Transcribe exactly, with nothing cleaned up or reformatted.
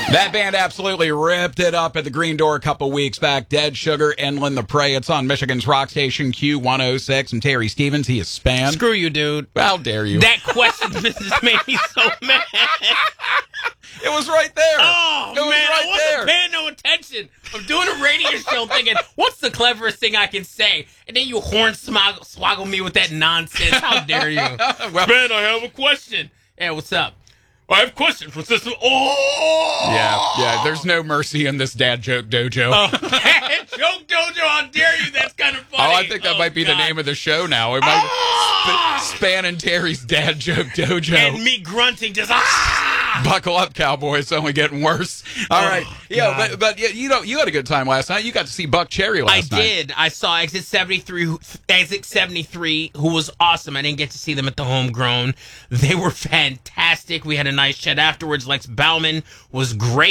That band absolutely ripped it up at the Green Door a couple weeks back. Dead Sugar, Inland the Prey. It's on Michigan's rock station Q one oh six. And Terry Stevens, he is Span. Screw you, dude. How dare you? That question just made me so mad. It was right there. Oh, it was man, right I wasn't there. paying no attention. I'm doing a radio show thinking, what's the cleverest thing I can say? And then you hornswoggle swoggle me with that nonsense. How dare you? Well, Man, I have a question. Hey, what's up? I have a question for Sister. Oh! yeah, yeah. There's no mercy in this dad joke dojo. Oh, Joke Dojo, how dare you? That's kind of funny. Oh, I think that Oh, might be God. the name of the show now. It might Ah! Sp- Span and Terry's Dad Joke Dojo. And me grunting just, ah! Buckle up, Cowboy. It's only getting worse. All Oh, right. Yeah, God. but, but yeah, you know, you had a good time last night. You got to see Buck Cherry I last night. did. I saw Exit seventy-three, Exit seventy-three, who was awesome. I didn't get to see them at the Homegrown. They were fantastic. We had a nice chat afterwards. Lex Bauman was great.